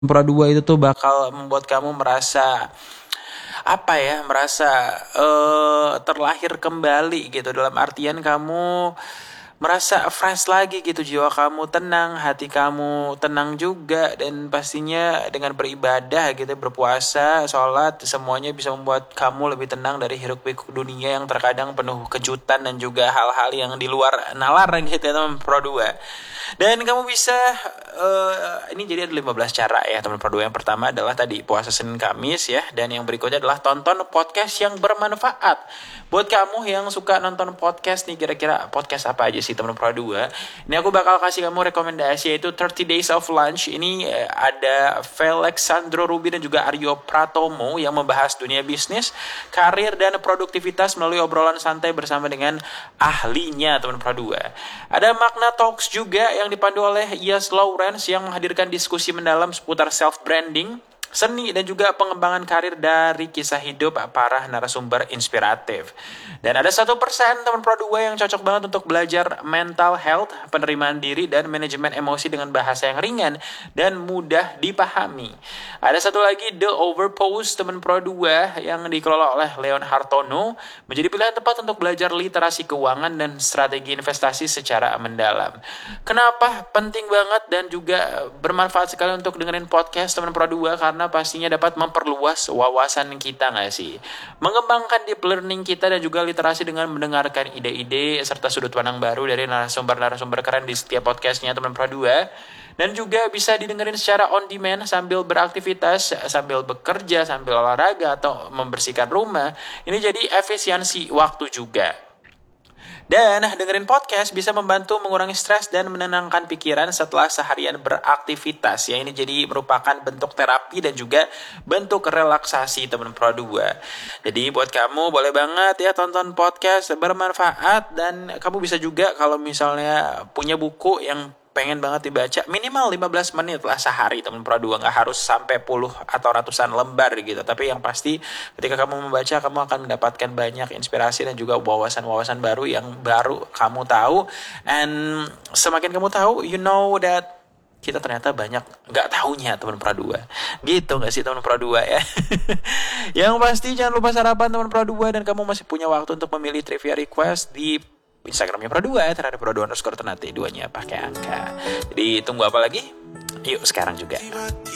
Pro 2 itu tuh bakal membuat kamu merasa merasa terlahir kembali gitu, dalam artian kamu merasa fresh lagi gitu, jiwa kamu tenang, hati kamu tenang juga, dan pastinya dengan beribadah gitu, berpuasa, sholat, semuanya bisa membuat kamu lebih tenang dari hiruk pikuk dunia yang terkadang penuh kejutan dan juga hal-hal yang di luar nalar gitu ya teman Pro 2. Dan kamu bisa ini jadi ada 15 cara ya teman Pro 2. Yang pertama adalah tadi puasa Senin Kamis ya, dan yang berikutnya adalah tonton podcast yang bermanfaat. Buat kamu yang suka nonton podcast nih, kira-kira podcast apa aja sih teman Pro 2? Ini aku bakal kasih kamu rekomendasi, yaitu 30 Days of Lunch. Ini ada Felix Sandro Ruby dan juga Aryo Pratomo yang membahas dunia bisnis, karir, dan produktivitas melalui obrolan santai bersama dengan ahlinya teman Pro 2. Ada Magna Talks juga yang dipandu oleh Yas Lawrence yang menghadirkan diskusi mendalam seputar self-branding, seni, dan juga pengembangan karir dari kisah hidup para narasumber inspiratif. Dan ada 1% teman Pro 2 yang cocok banget untuk belajar mental health, penerimaan diri, dan manajemen emosi dengan bahasa yang ringan dan mudah dipahami. Ada satu lagi, The Overpost teman Pro 2 yang dikelola oleh Leon Hartono, menjadi pilihan tepat untuk belajar literasi keuangan dan strategi investasi secara mendalam. Kenapa penting banget dan juga bermanfaat sekali untuk dengerin podcast teman Pro 2? Karena pastinya dapat memperluas wawasan kita nggak sih? Mengembangkan deep learning kita dan juga literasi dengan mendengarkan ide-ide serta sudut pandang baru dari narasumber-narasumber keren di setiap podcastnya teman Pro 2. Dan juga bisa didengerin secara on demand sambil beraktivitas, sambil bekerja, sambil olahraga, atau membersihkan rumah. Ini jadi efisiensi waktu juga. Dan dengerin podcast bisa membantu mengurangi stres dan menenangkan pikiran setelah seharian beraktivitas. Ya, ini jadi merupakan bentuk terapi dan juga bentuk relaksasi teman Pro 2. Jadi buat kamu boleh banget ya tonton podcast bermanfaat, dan kamu bisa juga kalau misalnya punya buku yang pengen banget dibaca, minimal 15 menit lah sehari teman Pro 2, nggak harus sampai puluh atau ratusan lembar gitu, tapi yang pasti ketika kamu membaca, kamu akan mendapatkan banyak inspirasi dan juga wawasan-wawasan baru yang baru kamu tahu. And semakin kamu tahu, you know that kita ternyata banyak nggak taunya teman Pro 2. Gitu nggak sih teman Pro 2 ya? Yang pasti jangan lupa sarapan teman Pro 2, dan kamu masih punya waktu untuk memilih trivia request di Instagramnya Pro 2 ya, terhadap Pro 2 _ Ternate, 2-nya pakai angka. Jadi tunggu apa lagi? Yuk sekarang juga.